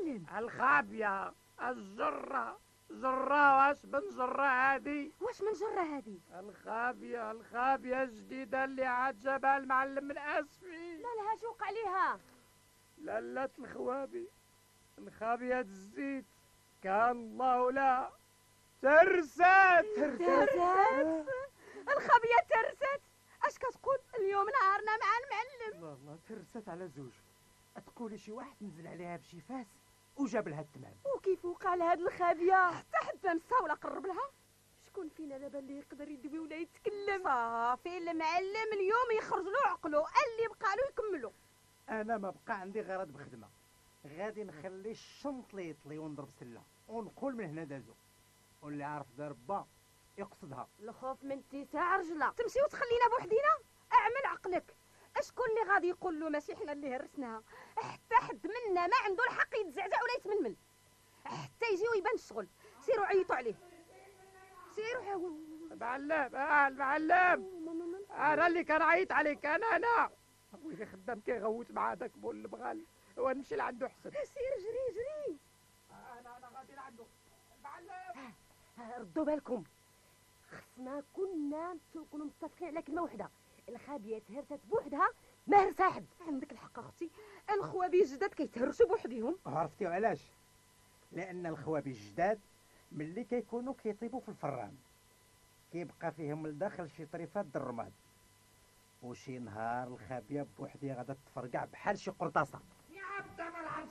المعلم؟ الخابية، الجرة، جرة. واش من جرة هادي؟ واش من جرة هادي؟ الخابية الجديدة اللي عاد جابها المعلم من اسفي. مالها شوق عليها؟ لالة الخوابي، الخابية الزيت، كان الله لا ترست. الخابية ترست؟ اش كتقول؟ اليوم نهارنا مع المعلم. والله ترست على زوج. تقولي شي واحد نزل عليها بشي فاس وجاب لها التمام. وكيف وقع لهاد الخابية؟ حتى حد لمسها ولا قرب لها. شكون فينا دابا اللي يقدر يدوي ولا يتكلم؟ صافي المعلم اليوم يخرج له عقله، اللي بقى له يكملو. انا ما بقى عندي غرض بخدمه، غادي نخلي الشنط لي يطلي ونضرب سله ونقول من هنا دازو، واللي عارف دار با يقصدها. الخوف من اتساع رجله. تمشي وتخلينا بوحدينا؟ اعمل عقلك. اشكون اللي غادي يقول له ماشي حنا اللي هرسناها؟ حتى حد منا ما عنده الحق يتزعزع ولا يتململ حتى يجي ويبان الشغل. سيروا عيطوا عليه، سيروا حاولوا. المعلم، المعلم، انا اللي كان عيط عليك. انا ويلي خدام كيغوت مع داك بول البغال. هو نمشي لعندو حسن. سير جري. انا غادي لعندو المعلم. ردوا بالكم، خصنا كنا نكونوا متفقين على كلمه وحده. الخابيه تهرست بوحدها ما هرسها حد. عندك الحق اختي، الخوابي الجداد كيتهرسوا بوحدهم. عرفتي علاش؟ لان الخوابي الجداد ملي كيكونوا كيطيبوا في الفران كيبقى فيهم لداخل شي طريفات د الرماد، وشي نهار الخابيه بوحدي غادا تفرقع بحال شي قرطاسه. لا بدا ما نعرف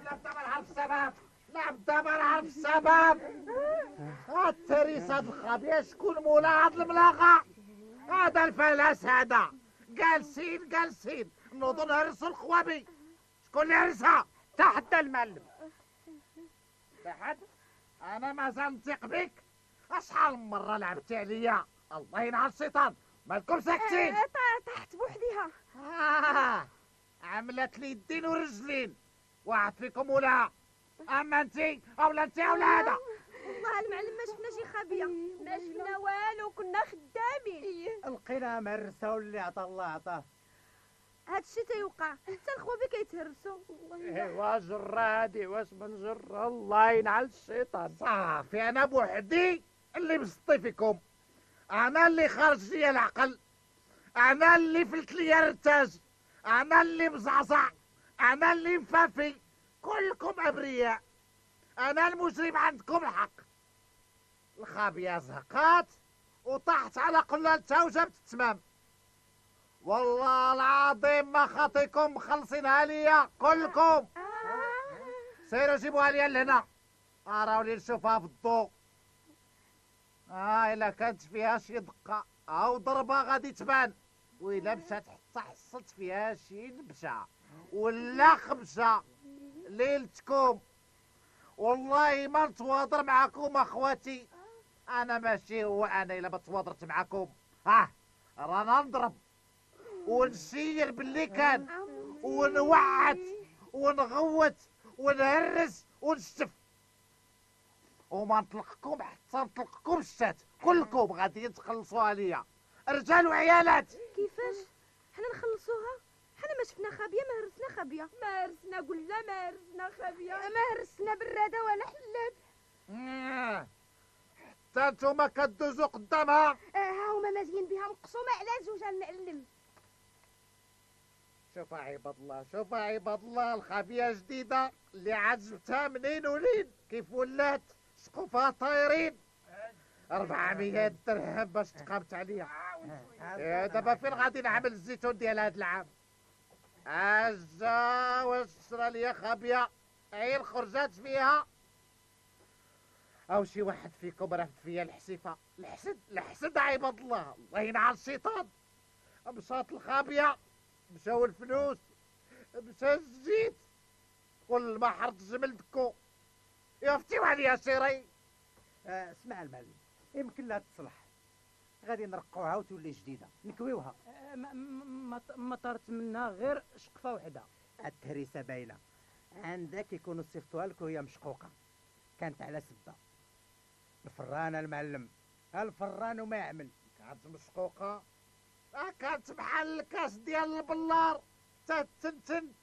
السبب. التريسة الخابية شكون مولا هاد الملاغة؟ هذا الفلاس هذا. جالسين نوضو نهرسو الخوابي. شكون اللي هرسها؟ تحت المعلم. تحت؟ انا مازال نثق بك. اشحال من مرة لعبتي عليا؟ الله ينعل الشيطان. مالكم ساكتين؟ تحت بوحديها. عملت لي يدين ورجلين. واحد فيكم ولا اما انتي اولا هذا. والله المعلم ما شفنا شي خابيه، ما شفنا والو، كنا خدامين. لقينا مرسه واللي عطا الله عطاه. هادشي تيوقع حتى الخوابي كيتهرسوا. ايوا جرة هادي. واش من جرة؟ الله ينعل الشيطان. صافي انا بوحدي اللي مسطي فيكم. انا اللي خارج ليا العقل، انا اللي فلت ليا الرتاج، انا اللي مزعزع، انا اللي مفافي. كلكم ابرياء. انا المجرم، عندكم الحق. الخابية زهقات وطاحت على قلالتها وجابت التمام. والله العظيم ما خاطيكم مخلصينها ليا كلكم. سيروا جيبوها ليا لهنا، راولي نشوفها في الضوء. الا كانت فيها شي دقة او ضربة غادي تبان. وإلا مشات حتى حصلت فيها شي نبشة ولا خبشة ليلتكم. والله ما نتواضر معاكم اخواتي. انا ماشي هو انا الا ما تواضرت معاكم. رانا نضرب ونشير باللي كان ونوعت ونغوت ونهرس ونشتف، وما نطلقكم حتى نطلقكم الشات. كلكم غادي تخلصوها ليا، رجال وعيالات. كيفاش حنا نخلصوها؟ حنا ما شفنا خابيه، ما هرسنا خابيه، ما هرسنا. قلنا ما هرسنا خابيه، ما هرسنا براده ولا حلاب. حتى نتوما كدوزو قدامها. ها هما مازيين بها مقسومه على زوج المعلم. شوفوا عباد الله، الخابيه جديده اللي عاد جبتها منين ولين، كيف ولات سقوفها طايرين. 400 درهم باش تقامت عليا. دابا فين غادي نعمل الزيتون ديال هاد العام؟ واش شرا ليا خابيه عين خرجات فيها؟ او شي واحد فيكم رافد فيا الحسيفه؟ الحسد عباد الله. الله ينعل الشيطان. مشات الخابيه، مشاو الفلوس، مشى الزيت، كل ما حرت الجمل دكو. يفتيو عليا شيري. اسمع المعلم، يمكن لها تصلح، غادي نرقوها وتولي جديده، نكويوها. ما طارت منها غير شقفه وحده. التهريسه باينه عندك، يكونوا صيفطوها لك وهي مشقوقه، كانت على سبه. الفران المعلم، الفران وما يعمل. كانت مشقوقه؟ كانت بحال الكاس ديال البلار، تتنتن